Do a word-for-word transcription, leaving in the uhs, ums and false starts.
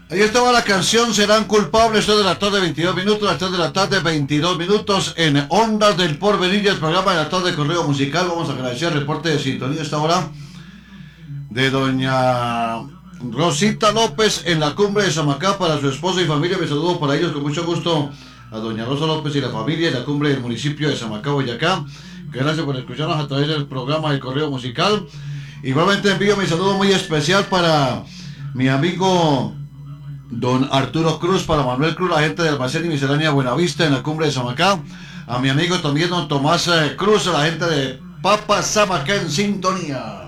Ahí estaba la canción Serán culpables, tres de la tarde, veintidós minutos, las tres de la tarde, veintidós minutos, en Ondas del Porvenir, el programa de la tarde de Correo Musical. Vamos a agradecer el reporte de sintonía a esta hora de doña Rosita López en la cumbre de Samacá para su esposo y familia. Me saludo para ellos con mucho gusto a doña Rosa López y la familia en la cumbre del municipio de Samacá, Boyacá. Gracias por escucharnos a través del programa del Correo Musical. Igualmente envío mi saludo muy especial para mi amigo don Arturo Cruz, para Manuel Cruz, la gente del almacén y miscelánea Buenavista en la cumbre de Samacá. A mi amigo también don Tomás Cruz, la gente de Papa Samacá en sintonía.